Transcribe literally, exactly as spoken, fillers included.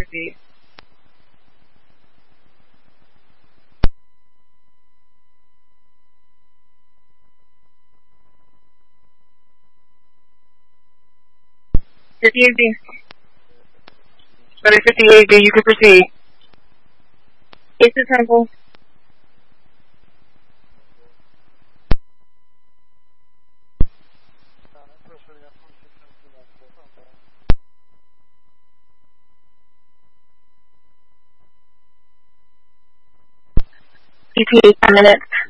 proceed. fifty-eight B. Sorry, fifty-eight B, you can proceed. It's the temple. E T A ten minutes.